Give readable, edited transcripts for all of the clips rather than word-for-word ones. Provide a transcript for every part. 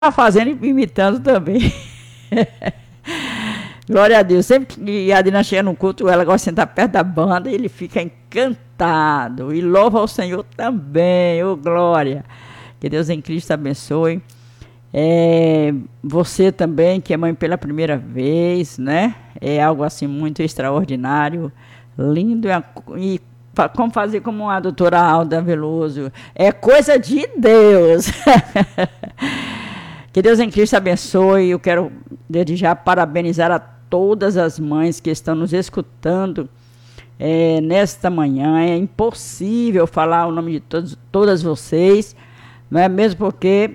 fazendo e imitando também. Glória a Deus. Sempre que a Adina chega no culto, ela gosta de sentar perto da banda e ele fica encantado. E louva ao Senhor também. Ô, glória. Que Deus em Cristo abençoe. Você também, que é mãe pela primeira vez, né? É algo assim muito extraordinário, lindo e como fazer como a doutora Alda Veloso. É coisa de Deus. Que Deus em Cristo abençoe. Eu quero, desde já, parabenizar a todas as mães que estão nos escutando nesta manhã. É impossível falar o nome de todas vocês, não é mesmo? Porque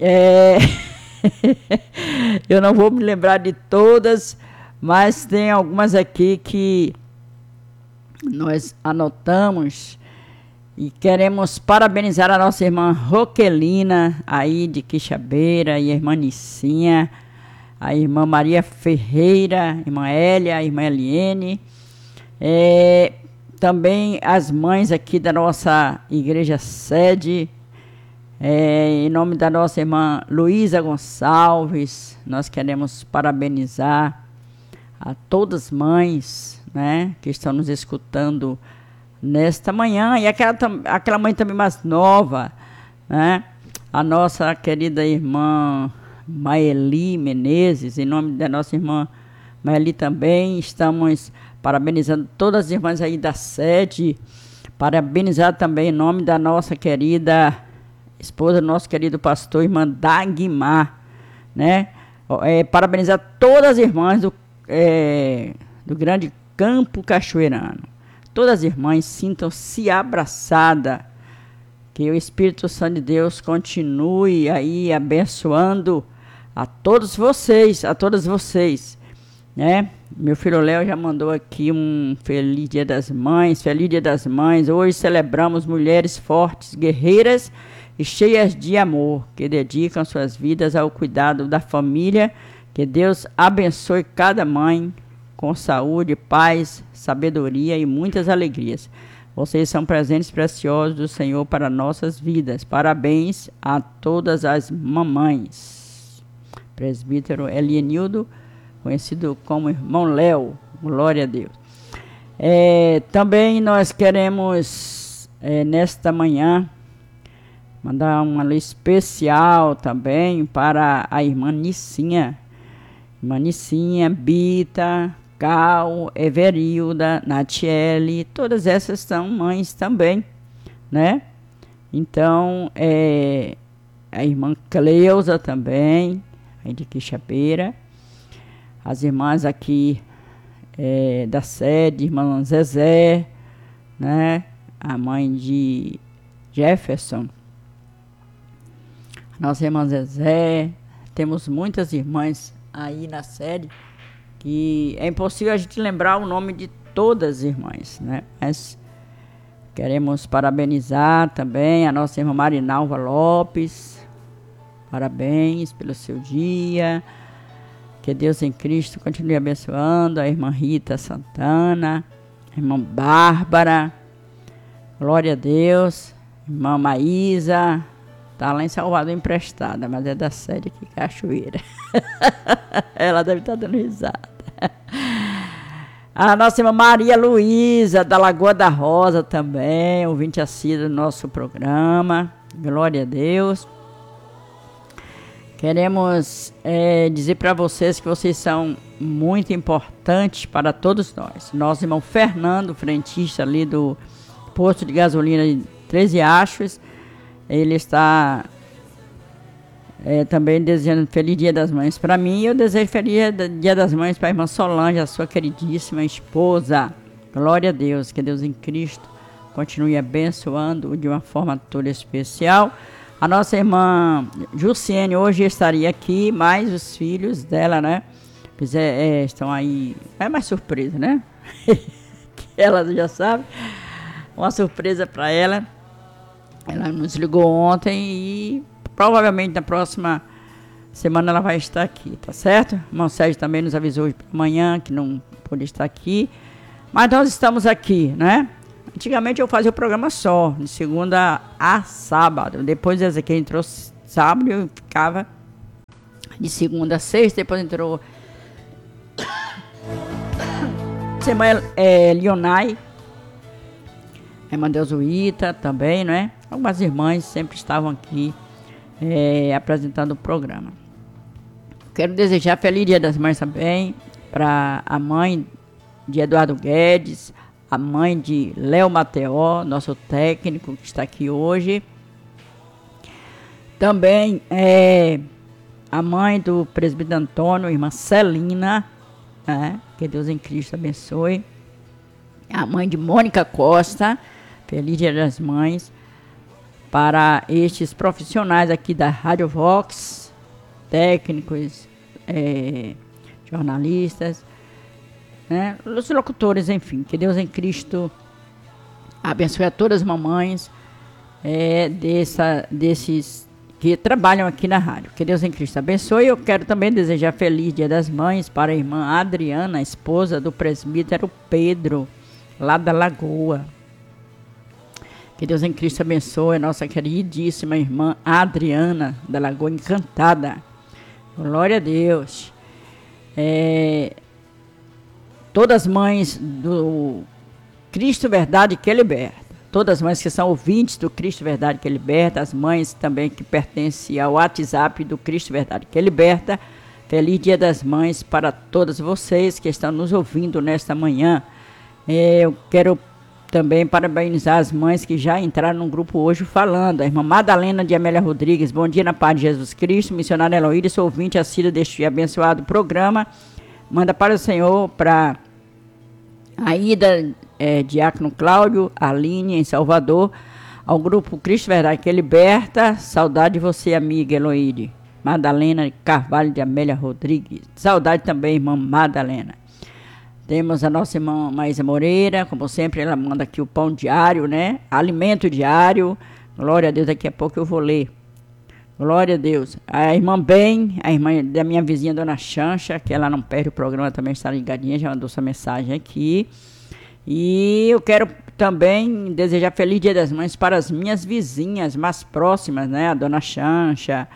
eu não vou me lembrar de todas, mas tem algumas aqui que nós anotamos e queremos parabenizar a nossa irmã Roquelina, aí de Quixabeira, e a irmã Nicinha, a irmã Maria Ferreira, a irmã Hélia, a irmã Eliene, também as mães aqui da nossa igreja sede, em nome da nossa irmã Luísa Gonçalves, nós queremos parabenizar a todas as mães, né, que estão nos escutando nesta manhã, e aquela mãe também mais nova, né, a nossa querida irmã Maeli Menezes, em nome da nossa irmã Maeli também, estamos parabenizando todas as irmãs aí da sede, parabenizar também em nome da nossa querida esposa do nosso querido pastor, irmã Dagmar, né, parabenizar todas as irmãs do grande Campo Cachoeirano. Todas as irmãs sintam-se abraçadas, que o Espírito Santo de Deus continue aí abençoando a todos vocês, a todas vocês, né? Meu filho Léo já mandou aqui um Feliz Dia das Mães, Feliz Dia das Mães. Hoje celebramos mulheres fortes, guerreiras e cheias de amor, que dedicam suas vidas ao cuidado da família. Que Deus abençoe cada mãe com saúde, paz, sabedoria e muitas alegrias. Vocês são presentes preciosos do Senhor para nossas vidas. Parabéns a todas as mamães. Presbítero Elienildo, conhecido como Irmão Léo. Glória a Deus. Também nós queremos, nesta manhã, mandar uma alô especial também para a irmã Nicinha. Irmã Nicinha, Bita, Cal, Everilda, Natiele, todas essas são mães também, né? Então, a irmã Cleusa também, aí de Quixabeira, as irmãs aqui da sede, irmã Zezé, né? A mãe de Jefferson, nossa irmã Zezé, temos muitas irmãs aí na sede, que é impossível a gente lembrar o nome de todas as irmãs, né? Mas queremos parabenizar também a nossa irmã Marinalva Lopes. Parabéns pelo seu dia. Que Deus em Cristo continue abençoando. A irmã Rita Santana, a irmã Bárbara. Glória a Deus. Irmã Maísa. Está lá em Salvador emprestada, mas é da sede aqui, Cachoeira. Ela deve estar dando risada. A nossa irmã Maria Luísa, da Lagoa da Rosa também, ouvinte assíduo do nosso programa. Glória a Deus. Queremos dizer para vocês que vocês são muito importantes para todos nós. Nosso irmão Fernando, frentista ali do posto de gasolina de 13 Achos, ele está também desejando Feliz Dia das Mães para mim. Eu desejo Feliz Dia das Mães para a irmã Solange, a sua queridíssima esposa. Glória a Deus, que Deus em Cristo continue abençoando de uma forma toda especial. A nossa irmã Jussiene hoje estaria aqui, mas os filhos dela, né, estão aí. É mais surpresa, né? Que ela já sabe. Uma surpresa para ela. Ela nos ligou ontem e provavelmente na próxima semana ela vai estar aqui, tá certo? O irmão Sérgio também nos avisou hoje pela manhã que não pôde estar aqui. Mas nós estamos aqui, né? Antigamente eu fazia o programa só, de segunda a sábado. Depois Ezequiel entrou sábado e eu ficava de segunda a sexta, depois entrou semana Lionai, a irmã Deusuíta também, né? Algumas irmãs sempre estavam aqui apresentando o programa. Quero desejar feliz Dia das Mães também para a mãe de Eduardo Guedes, a mãe de Léo Mateó, nosso técnico que está aqui hoje. Também a mãe do presbítero Antônio, irmã Celina, que Deus em Cristo abençoe. A mãe de Mônica Costa, feliz Dia das Mães. Para estes profissionais aqui da Rádio Vox, técnicos, jornalistas, né, os locutores, enfim, que Deus em Cristo abençoe a todas as mamães desses que trabalham aqui na rádio. Que Deus em Cristo abençoe. Eu quero também desejar feliz Dia das Mães para a irmã Adriana, esposa do presbítero Pedro, lá da Lagoa. Que Deus em Cristo abençoe a nossa queridíssima irmã Adriana, da Lagoa Encantada. Glória a Deus. Todas as mães do Cristo Verdade que Liberta. Todas as mães que são ouvintes do Cristo Verdade que Liberta, as mães também que pertencem ao WhatsApp do Cristo Verdade que Liberta. Feliz Dia das Mães para todas vocês que estão nos ouvindo nesta manhã. Eu quero também parabenizar as mães que já entraram no grupo hoje falando. A irmã Madalena de Amélia Rodrigues, bom dia na paz de Jesus Cristo. Missionária Eloíra, sou ouvinte assíduo deste abençoado programa. Manda para o Senhor, para a Ida, Diácono Cláudio, Aline, em Salvador, ao grupo Cristo Verdade que Liberta. Saudade de você, amiga Eloíde. Madalena Carvalho de Amélia Rodrigues. Saudade também, irmã Madalena. Temos a nossa irmã Maísa Moreira, como sempre, ela manda aqui o pão diário, né? Alimento diário. Glória a Deus, daqui a pouco eu vou ler. Glória a Deus. A irmã Bem, a irmã da minha vizinha, Dona Chancha, que ela não perde o programa, também está ligadinha, já mandou sua mensagem aqui. E eu quero também desejar feliz Dia das Mães para as minhas vizinhas mais próximas, né? A Dona Chancha,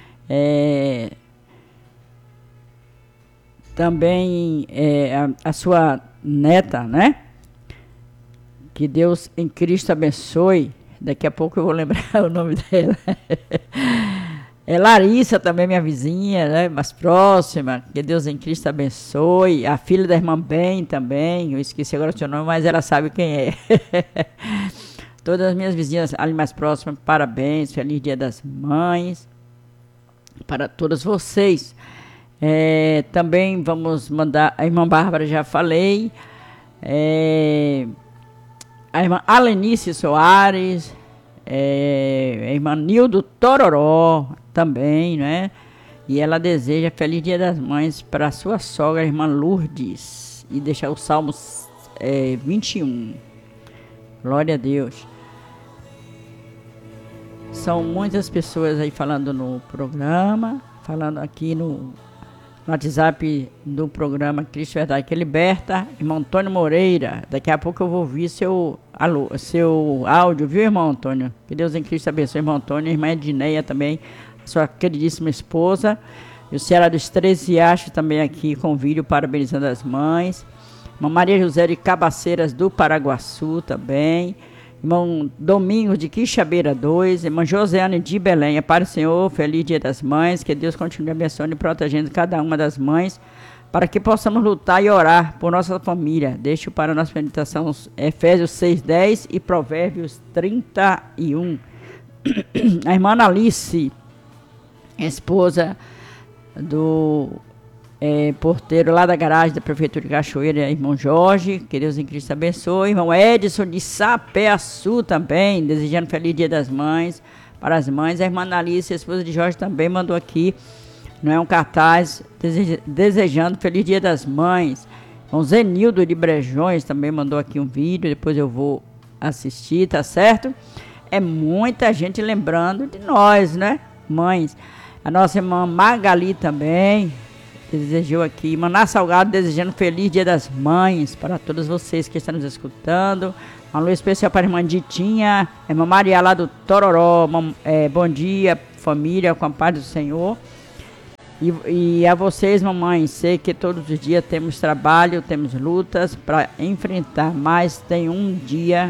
também a sua neta, né? Que Deus em Cristo abençoe. Daqui a pouco eu vou lembrar o nome dela. Larissa também, minha vizinha, né? Mais próxima. Que Deus em Cristo abençoe. A filha da irmã Bem também. Eu esqueci agora o seu nome, mas ela sabe quem é. Todas as minhas vizinhas ali mais próximas, parabéns. Feliz Dia das Mães. Para todas vocês. Também vamos mandar, a irmã Bárbara já falei, a irmã Alenice Soares, a irmã Nildo Tororó também, né? E ela deseja feliz Dia das Mães para a sua sogra, a irmã Lourdes, e deixar o Salmo 21. Glória a Deus. São muitas pessoas aí falando no programa, falando aqui no WhatsApp do programa Cristo Verdade que Liberta. Irmão Antônio Moreira, daqui a pouco eu vou ouvir seu áudio, viu, irmão Antônio? Que Deus em Cristo abençoe, irmão Antônio. Irmã Edneia também, sua queridíssima esposa. E o Ceará dos 13 Riachos também aqui com vídeo parabenizando as mães. Irmã Maria José de Cabaceiras do Paraguaçu também. Irmão Domingos de Quixabeira 2, irmã Josiane de Belém. Para o Senhor, feliz Dia das Mães, que Deus continue abençoando e protegendo cada uma das mães, para que possamos lutar e orar por nossa família. Deixo para a nossa meditação Efésios 6:10 e Provérbios 31. A irmã Alice, esposa do porteiro lá da garagem da Prefeitura de Cachoeira, irmão Jorge, que Deus em Cristo abençoe. Irmão Edson de Sapé-Açu também, desejando feliz Dia das Mães para as mães. A irmã Alice, esposa de Jorge, também mandou aqui, não é um cartaz, desejando feliz Dia das Mães. Irmão Zenildo de Brejões também mandou aqui um vídeo, depois eu vou assistir, tá certo? É muita gente lembrando de nós, né, mães. A nossa irmã Magali também desejou aqui. Maná Salgado desejando feliz Dia das Mães para todos vocês que estão nos escutando. Um alô especial para a irmã Ditinha, a irmã Maria lá do Tororó. Bom dia, família, com a paz do Senhor. E a vocês, mamães, sei que todos os dias temos trabalho, temos lutas para enfrentar, mas tem um dia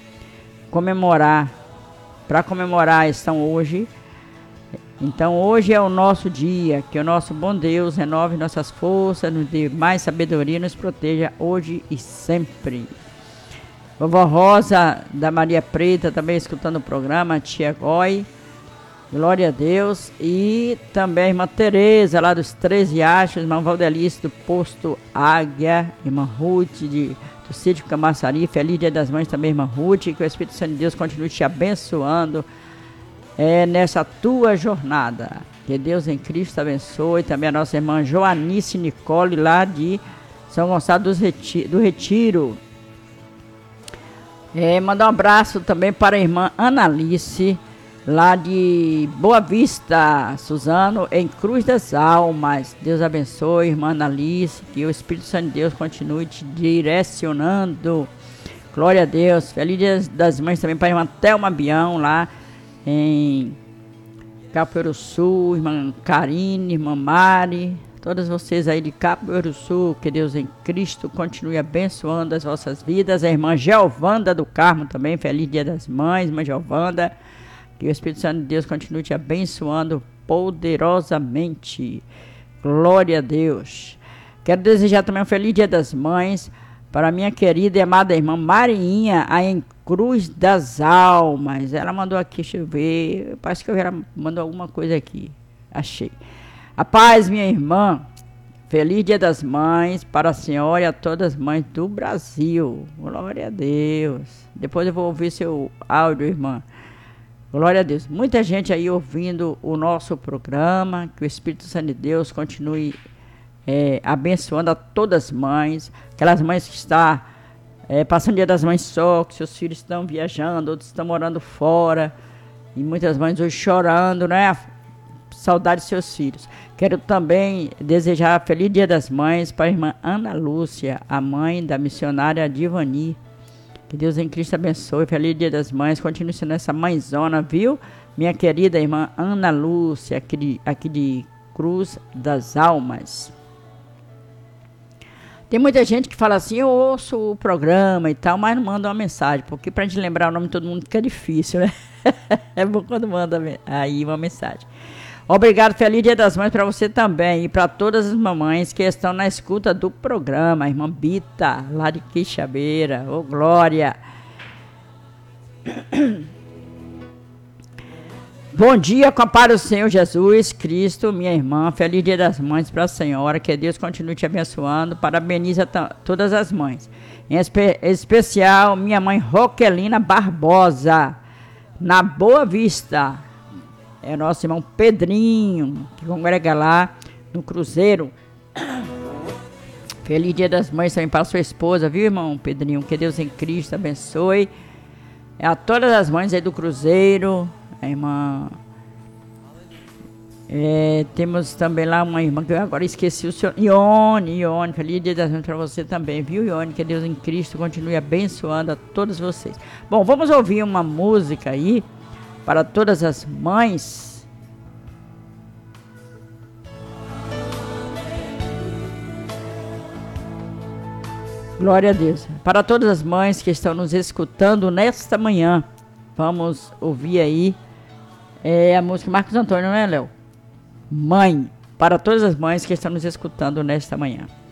para comemorar estão hoje. Então hoje é o nosso dia, que o nosso bom Deus renove nossas forças, nos dê mais sabedoria, nos proteja hoje e sempre. Vovó Rosa da Maria Preta também escutando o programa, tia Goi, glória a Deus. E também a irmã Tereza lá dos 13 Achos, irmã Valdelice do Posto Águia, irmã Ruth do Sítio Camaçari, feliz Dia das Mães também, irmã Ruth, que o Espírito Santo de Deus continue te abençoando nessa tua jornada. Que Deus em Cristo abençoe. Também a nossa irmã Joanice Nicole, lá de São Gonçalo do Retiro. Mandar um abraço também para a irmã Analice, lá de Boa Vista, Suzano, em Cruz das Almas. Deus abençoe, irmã Analice, que o Espírito Santo de Deus continue te direcionando. Glória a Deus. Feliz Dia das Mães também para a irmã Thelma Bião, lá em Capoeiro-Sul, irmã Karine, irmã Mari, todas vocês aí de Capoeiro-Sul, que Deus em Cristo continue abençoando as vossas vidas. A irmã Geovanda do Carmo também, feliz Dia das Mães, irmã Geovanda, que o Espírito Santo de Deus continue te abençoando poderosamente. Glória a Deus. Quero desejar também um feliz Dia das Mães para minha querida e amada irmã Marinha, aí em Cruz das Almas. Ela mandou aqui, deixa eu ver, parece que ela mandou alguma coisa aqui. Achei. A paz, minha irmã. Feliz Dia das Mães para a senhora e a todas as mães do Brasil. Glória a Deus. Depois eu vou ouvir seu áudio, irmã. Glória a Deus. Muita gente aí ouvindo o nosso programa. Que o Espírito Santo de Deus continue abençoando a todas as mães. Aquelas mães que estão passando o Dia das Mães só, que seus filhos estão viajando, outros estão morando fora. E muitas mães hoje chorando, né? Saudade de seus filhos. Quero também desejar feliz Dia das Mães para a irmã Ana Lúcia, a mãe da missionária Divani. Que Deus em Cristo abençoe. Feliz Dia das Mães. Continue sendo essa mãezona, viu? Minha querida irmã Ana Lúcia, aqui de Cruz das Almas. Tem muita gente que fala assim, eu ouço o programa e tal, mas não manda uma mensagem, porque pra gente lembrar o nome de todo mundo fica difícil, né? É bom quando manda aí uma mensagem. Obrigado, feliz Dia das Mães para você também e para todas as mamães que estão na escuta do programa. A irmã Bita, lá de Quixabeira, ô glória. Bom dia, com a paz do Senhor Jesus Cristo, minha irmã. Feliz Dia das Mães para a senhora. Que Deus continue te abençoando. Parabeniza todas as mães. Em especial, minha mãe Roquelina Barbosa, na Boa Vista. É nosso irmão Pedrinho, que congrega lá no Cruzeiro. Feliz Dia das Mães também para sua esposa, viu, irmão Pedrinho? Que Deus em Cristo abençoe. A todas as mães aí do Cruzeiro. A irmã temos também lá uma irmã que eu agora esqueci o seu Ione, feliz Dia das Mães para você também, viu, Ione? Que Deus em Cristo continue abençoando a todos vocês. Bom, vamos ouvir uma música aí para todas as mães. Glória a Deus. Para todas as mães que estão nos escutando nesta manhã, vamos ouvir aí a música Marcos Antônio, não é, Léo? Mãe, para todas as mães que estão nos escutando nesta manhã.